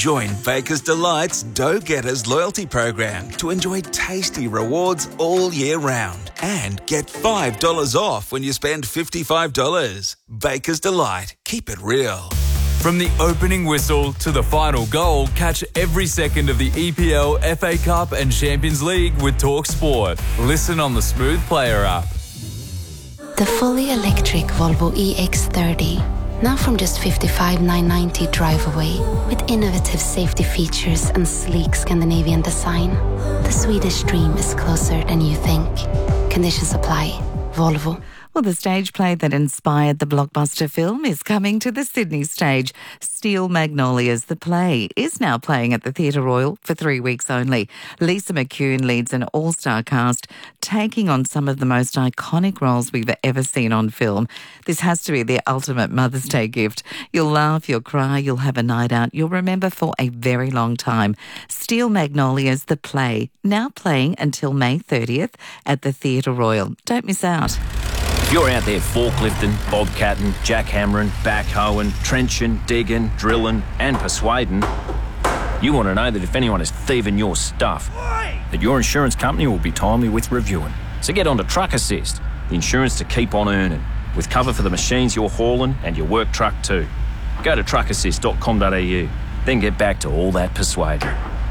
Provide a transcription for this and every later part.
Join Baker's Delight's Dough Getters loyalty program to enjoy tasty rewards all year round and get $5 off when you spend $55. Baker's Delight. Keep it real. From the opening whistle to the final goal, catch every second of the EPL, FA Cup and Champions League with TalkSport. Listen on the Smooth Player app. The fully electric Volvo EX30. Now from just $55,990 drive away, with innovative safety features and sleek Scandinavian design. The Swedish dream is closer than you think. Conditions apply. Volvo. Well, the stage play that inspired the blockbuster film is coming to the Sydney stage. Steel Magnolias, the play, is now playing at the Theatre Royal for 3 weeks only. Lisa McCune leads an all-star cast, taking on some of the most iconic roles we've ever seen on film. This has to be the ultimate Mother's Day gift. You'll laugh, you'll cry, you'll have a night out, you'll remember for a very long time. Steel Magnolias, the play, now playing until May 30th at the Theatre Royal. Don't miss out. If you're out there forklifting, bobcatting, jackhammering, backhoeing, trenching, digging, drilling and persuading, you want to know that if anyone is thieving your stuff, that your insurance company will be timely with reviewing. So get on to Truck Assist, the insurance to keep on earning, with cover for the machines you're hauling and your work truck too. Go to truckassist.com.au, then get back to all that persuading.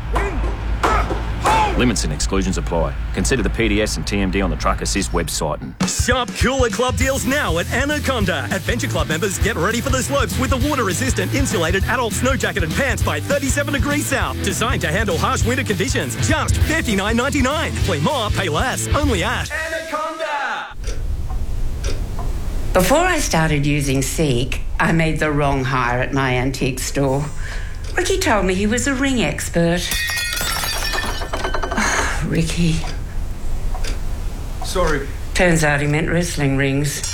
Limits and exclusions apply. Consider the PDS and TMD on the Truck Assist website. Sharp Cooler Club deals now at Anaconda. Adventure Club members, get ready for the slopes with the water-resistant insulated adult snow jacket and pants by 37 degrees south. Designed to handle harsh winter conditions. Just $59.99. Play more, pay less. Only at Anaconda. Before I started using Seek, I made the wrong hire at my antique store. Ricky told me he was a ring expert. Ricky. Sorry. Turns out he meant wrestling rings.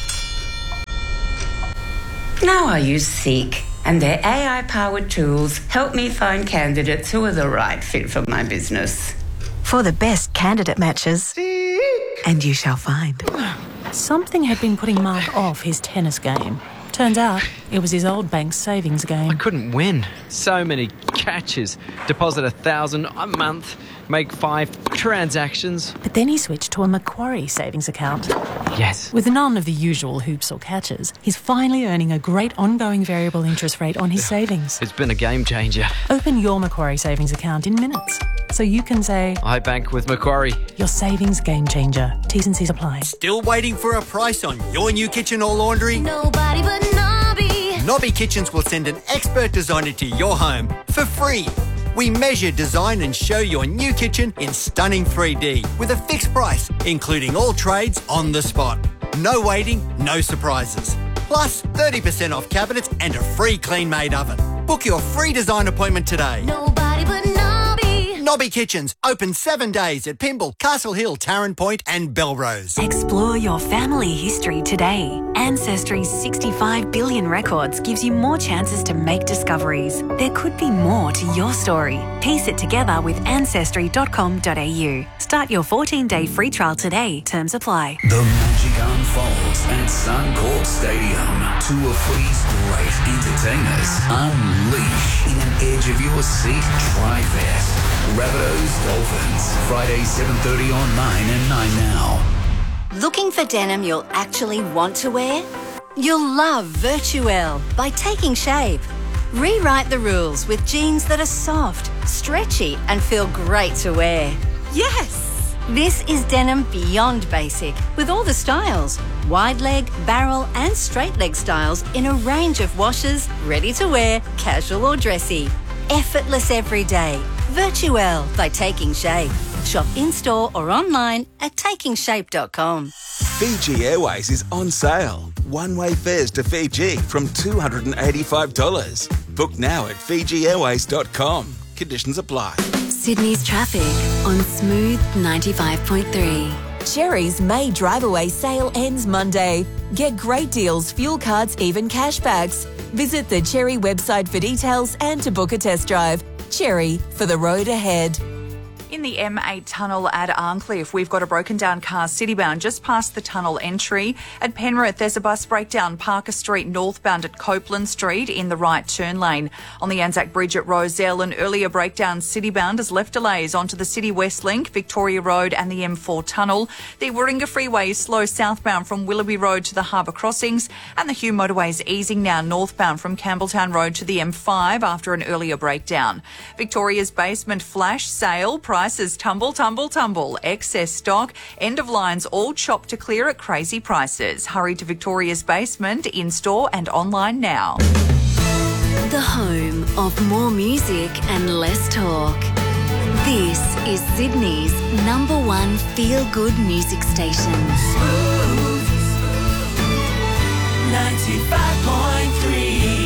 Now I use Seek, and their AI-powered tools help me find candidates who are the right fit for my business. For the best candidate matches, Seek. And you shall find. Something had been putting Mark off his tennis game. Turns out it was his old bank's savings game. I couldn't win. So many catches. Deposit $1,000 a month, make 5 transactions. But then he switched to a Macquarie savings account. Yes. With none of the usual hoops or catches, he's finally earning a great ongoing variable interest rate on his savings. It's been a game changer. Open your Macquarie savings account in minutes, so you can say, I bank with Macquarie. Your savings game changer. T's and C's apply. Still waiting for a price on your new kitchen or laundry? Nobody but Nobby. Nobby Kitchens will send an expert designer to your home for free. We measure, design and show your new kitchen in stunning 3D with a fixed price, including all trades on the spot. No waiting, no surprises. Plus 30% off cabinets and a free clean-made oven. Book your free design appointment today. Nobody but Nobby. Nobby Kitchens, open 7 days at Pymble, Castle Hill, Tarrant Point and Belrose. Explore your family history today. Ancestry's 65 billion records gives you more chances to make discoveries. There could be more to your story. Piece it together with ancestry.com.au. Start your 14-day free trial today. Terms apply. The magic unfolds at Suncorp Stadium. Two of footy's great entertainers unleash in an edge-of-your-seat tri-fest. Rabbitohs Dolphins. Friday 7:30 on 9 and 9 now. Looking for denim you'll actually want to wear? You'll love Virtuelle by Taking Shape. Rewrite the rules with jeans that are soft, stretchy and feel great to wear. Yes! This is denim beyond basic with all the styles. Wide leg, barrel and straight leg styles in a range of washes, ready to wear, casual or dressy. Effortless every day. Virtuelle by Taking Shape. Shop in-store or online at takingshape.com. Fiji Airways is on sale. One-way fares to Fiji from $285. Book now at fijiairways.com. Conditions apply. Sydney's traffic on Smooth 95.3. Cherry's May Drive Away sale ends Monday. Get great deals, fuel cards, even cashbacks. Visit the Cherry website for details and to book a test drive. Cherry, for the road ahead. In the M8 tunnel at Arncliffe, we've got a broken down car citybound just past the tunnel entry. At Penrith, there's a bus breakdown Parker Street northbound at Copeland Street in the right turn lane. On the Anzac Bridge at Rozelle, an earlier breakdown citybound has left delays onto the City West Link, Victoria Road and the M4 tunnel. The Warringah Freeway is slow southbound from Willoughby Road to the Harbour Crossings, and the Hume motorway is easing now northbound from Campbelltown Road to the M5 after an earlier breakdown. Victoria's basement flash sale. Prices tumble. Excess stock, end of lines all chopped to clear at crazy prices. Hurry to Victoria's basement, in-store and online now. The home of more music and less talk. This is Sydney's #1 feel-good music station. 95.3.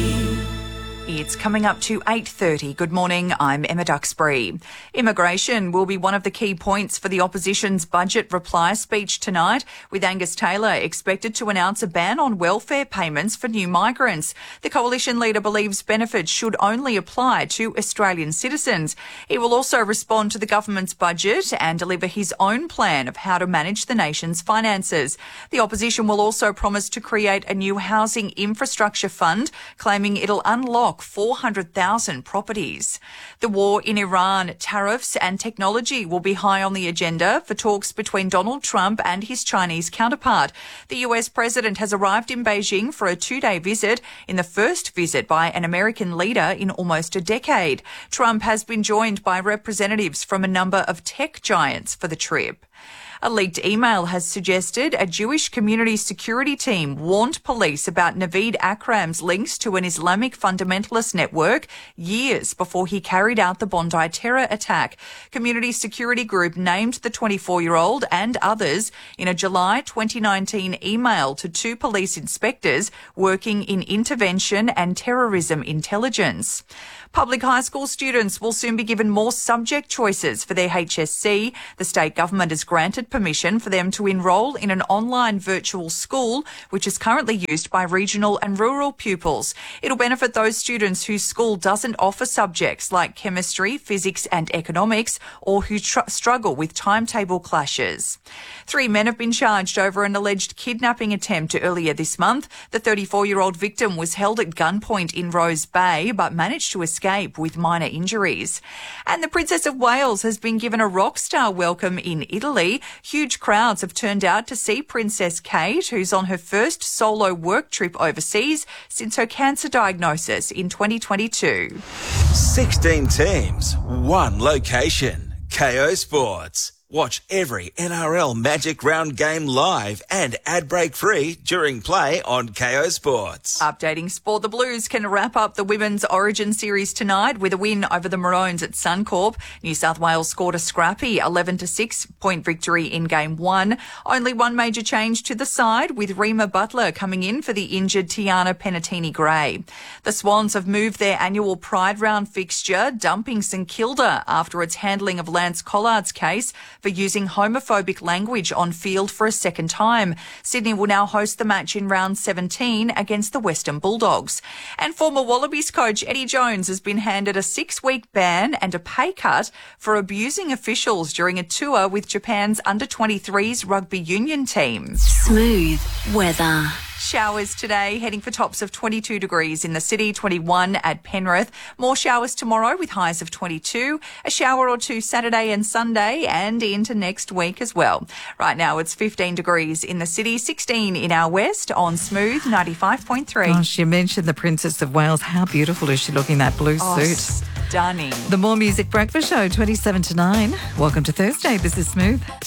It's coming up to 8:30. Good morning, I'm Emma Duxbury. Immigration will be one of the key points for the opposition's budget reply speech tonight, with Angus Taylor expected to announce a ban on welfare payments for new migrants. The coalition leader believes benefits should only apply to Australian citizens. He will also respond to the government's budget and deliver his own plan of how to manage the nation's finances. The opposition will also promise to create a new housing infrastructure fund, claiming it'll unlock 400,000 properties. The war in Iran, tariffs and technology will be high on the agenda for talks between Donald Trump and his Chinese counterpart. The US president has arrived in Beijing for a 2-day visit, in the first visit by an American leader in almost a decade. Trump has been joined by representatives from a number of tech giants for the trip. A leaked email has suggested a Jewish community security team warned police about Naveed Akram's links to an Islamic fundamentalist network years before he carried out the Bondi terror attack. Community Security Group named the 24-year-old and others in a July 2019 email to 2 police inspectors working in intervention and terrorism intelligence. Public high school students will soon be given more subject choices for their HSC. The state government has granted permission for them to enrol in an online virtual school, which is currently used by regional and rural pupils. It'll benefit those students whose school doesn't offer subjects like chemistry, physics and economics, or who struggle with timetable clashes. 3 men have been charged over an alleged kidnapping attempt earlier this month. The 34-year-old victim was held at gunpoint in Rose Bay, but managed to escape with minor injuries. And the Princess of Wales has been given a rock star welcome in Italy. Huge crowds have turned out to see Princess Kate, who's on her first solo work trip overseas since her cancer diagnosis in 2022. 16 teams, 1 location. KO Sports. Watch every NRL Magic Round game live and ad break free during play on KO Sports. Updating sport, the Blues can wrap up the Women's Origin Series tonight with a win over the Maroons at Suncorp. New South Wales scored a scrappy 11-6 point victory in Game 1. Only one major change to the side, with Rima Butler coming in for the injured Tiana Penatini-Gray. The Swans have moved their annual Pride Round fixture, dumping St Kilda after its handling of Lance Collard's case for using homophobic language on field for a second time. Sydney will now host the match in round 17 against the Western Bulldogs. And former Wallabies coach Eddie Jones has been handed a 6-week ban and a pay cut for abusing officials during a tour with Japan's under-23s rugby union team. Smooth weather. Showers today, heading for tops of 22 degrees in the city, 21 at Penrith. More showers tomorrow with highs of 22. A shower or two Saturday and Sunday and into next week as well. Right now it's 15 degrees in the city, 16 in our west on Smooth 95.3. Gosh, you mentioned the Princess of Wales. How beautiful is she looking, that blue suit? Stunning. The More Music Breakfast Show, 27 to 9. Welcome to Thursday. This is Smooth.